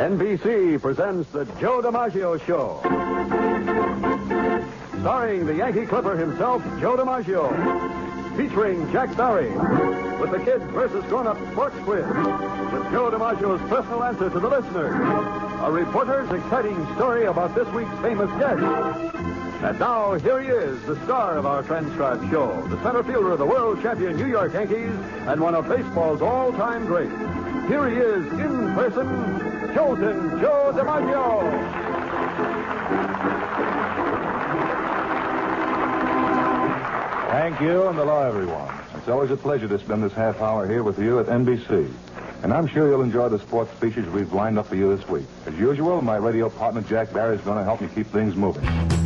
NBC presents the Joe DiMaggio Show. Starring the Yankee Clipper himself, Joe DiMaggio. Featuring Jack Barry. With the Kids versus Grown-Up Sports Quiz. With Joe DiMaggio's personal answer to the listener. A reporter's exciting story about this week's famous guest. And now, here he is, the star of our transcribed show, the center fielder of the world champion New York Yankees and one of baseball's all-time greats. Here he is, in person, Joltin' Joe DiMaggio. Thank you, and hello, everyone. It's always a pleasure to spend this half hour here with you at NBC. And I'm sure you'll enjoy the sports features we've lined up for you this week. As usual, my radio partner, Jack Barry, is going to help me keep things moving.